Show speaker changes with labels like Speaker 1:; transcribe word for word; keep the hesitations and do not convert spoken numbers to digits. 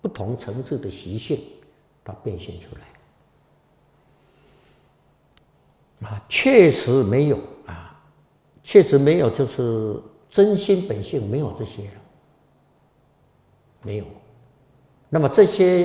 Speaker 1: 不同层次的习性，它变现出来。啊，确实没有啊，确实没有，就是真心本性没有这些了，没有。那么这些